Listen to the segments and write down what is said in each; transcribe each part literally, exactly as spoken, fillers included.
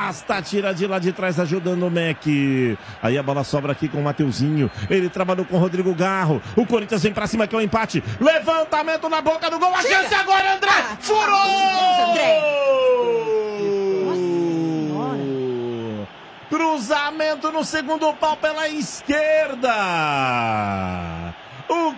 afasta, tira de lá de trás, ajudando o Mac. Aí a bola sobra aqui com o Mateuzinho. Ele trabalhou com o Rodrigo Garro. O Corinthians vem pra cima, que é o empate. Levantamento na boca do gol. A chance agora, André! Ah, furou! André. Cruzamento no segundo pau pela esquerda. O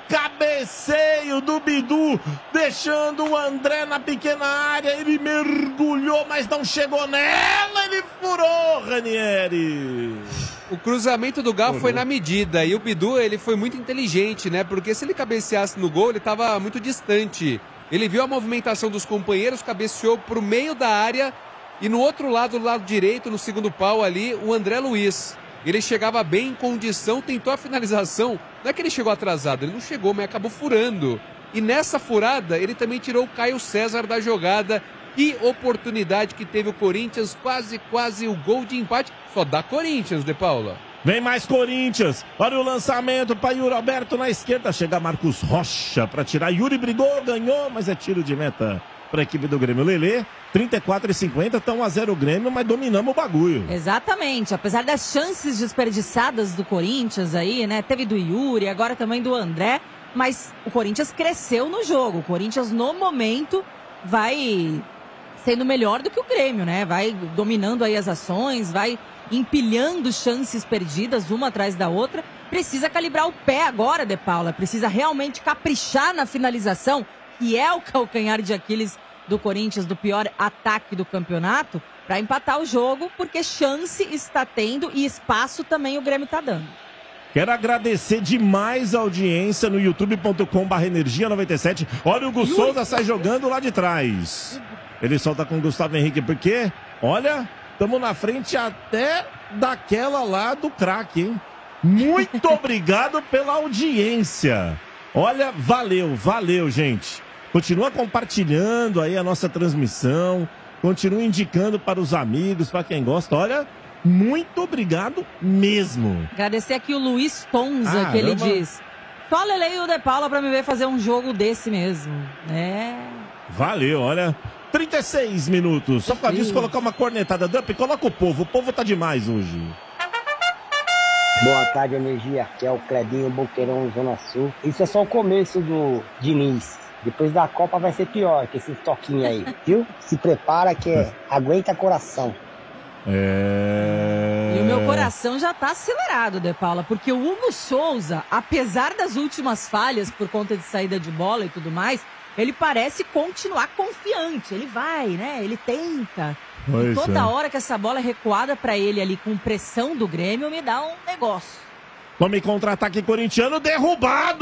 cabeceio do Bidu, deixando o André na pequena área. Ele mergulhou, mas não chegou nela. Ele furou, Ranieri. O cruzamento do Garro foi na medida. E o Bidu, ele foi muito inteligente, né? Porque se ele cabeceasse no gol, ele estava muito distante. Ele viu a movimentação dos companheiros, cabeceou para o meio da área. E no outro lado, do lado direito, no segundo pau ali, o André Luiz. Ele chegava bem em condição, tentou a finalização. Não é que ele chegou atrasado, ele não chegou, mas acabou furando. E nessa furada, ele também tirou o Caio César da jogada. Que oportunidade que teve o Corinthians, quase, quase o gol de empate. Só dá Corinthians, De Paula. Vem mais Corinthians. Olha o lançamento para Yuri Alberto na esquerda. Chega Marcos Rocha para tirar. Yuri brigou, ganhou, mas é tiro de meta para a equipe do Grêmio. Lelê, trinta e quatro e cinquenta, estão a zero o Grêmio, mas dominamos o bagulho. Exatamente, apesar das chances desperdiçadas do Corinthians aí, né, teve do Yuri, agora também do André, mas o Corinthians cresceu no jogo. O Corinthians, no momento, vai sendo melhor do que o Grêmio, né, vai dominando aí as ações, vai empilhando chances perdidas, uma atrás da outra. Precisa calibrar o pé agora, De Paula, precisa realmente caprichar na finalização, que é o calcanhar de Aquiles do Corinthians, do pior ataque do campeonato, para empatar o jogo, porque chance está tendo e espaço também o Grêmio está dando. Quero agradecer demais a audiência no youtube ponto com barra energia noventa e sete. Olha o Gu Souza sai jogando lá de trás. Ele solta com o Gustavo Henrique, porque, olha, estamos na frente até daquela lá do craque, hein? Muito obrigado pela audiência. Olha, valeu, valeu, gente. Continua compartilhando aí a nossa transmissão. Continua indicando para os amigos, para quem gosta. Olha, muito obrigado mesmo. Agradecer aqui o Luiz Tonza, ah, que ele diz: só Lele e o De Paula para me ver fazer um jogo desse mesmo. É. Valeu, olha. trinta e seis minutos. Só para isso colocar uma cornetada. Dump, coloca o povo. O povo tá demais hoje. Boa tarde, energia. Aqui é o Clebinho Boqueirão, Zona Sul. Isso é só o começo do Diniz. Depois da Copa vai ser pior que esse toquinho aí, viu? Se prepara que é, aguenta coração. É... E o meu coração já tá acelerado, De Paula, porque o Hugo Souza, apesar das últimas falhas por conta de saída de bola e tudo mais, ele parece continuar confiante. Ele vai, né? Ele tenta. Pois e toda é. hora que essa bola é recuada pra ele ali com pressão do Grêmio, me dá um negócio. Tome contra-ataque corintiano, derrubado!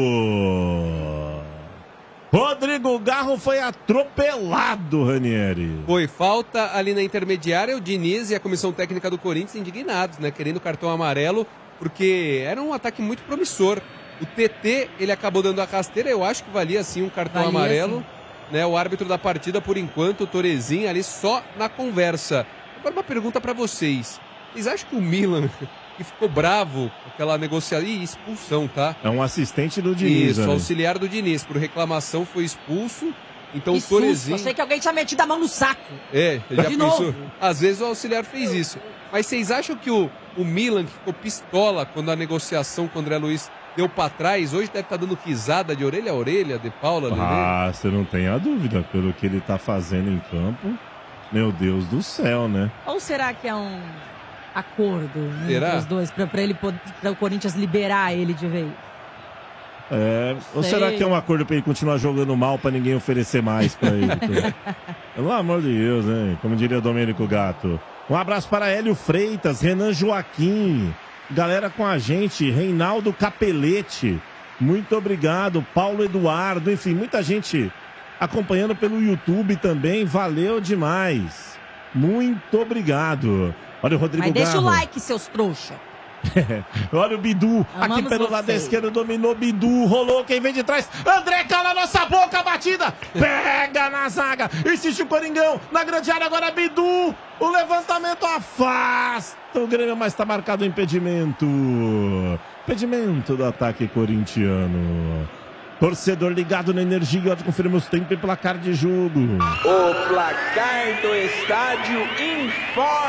Rodrigo Garro foi atropelado, Ranieri. Foi falta ali na intermediária, o Diniz e a comissão técnica do Corinthians indignados, né? Querendo cartão amarelo, porque era um ataque muito promissor. O T T, ele acabou dando a rasteira, eu acho que valia sim um cartão valia, amarelo. Sim. Né, o árbitro da partida, por enquanto, o Torezinho ali só na conversa. Agora uma pergunta pra vocês. Vocês acham que o Milan, que ficou bravo com aquela negociação... Ih, expulsão, tá? É um assistente do Diniz. Isso, né? auxiliar do Diniz. Por reclamação foi expulso. Então que o Torezinho... Achei que alguém tinha metido a mão no saco. É, já De pensou? novo. Às vezes o auxiliar fez isso. Mas vocês acham que o, o Milan, que ficou pistola quando a negociação com o André Luiz deu pra trás, hoje deve estar dando risada de orelha a orelha, De Paula? Ah, Lelê? você não tem a dúvida, pelo que ele tá fazendo em campo. Meu Deus do céu, né? Ou será que é um acordo, né, será? entre os dois, pra, pra, ele, pra o Corinthians liberar ele de vez? É, ou será que é um acordo pra ele continuar jogando mal pra ninguém oferecer mais pra ele? Pelo amor de Deus, né? Como diria o Domênico Gato. Um abraço para Hélio Freitas, Renan Joaquim, galera com a gente, Reinaldo Capelete, muito obrigado, Paulo Eduardo, enfim, muita gente acompanhando pelo YouTube também, valeu demais, muito obrigado. Olha o Rodrigo Mas deixa Garro. o like, seus trouxa. Olha o Bidu, Amamos aqui pelo você. lado esquerdo, dominou Bidu, rolou, quem vem de trás, André, cala nossa boca, batida, pega na zaga, insiste o Coringão, na grande área agora Bidu, o levantamento afasta o Grêmio, mas está marcado o impedimento, impedimento do ataque corintiano. Torcedor ligado na energia, onde confirmamos tempo e placar de jogo. O placar do estádio informa.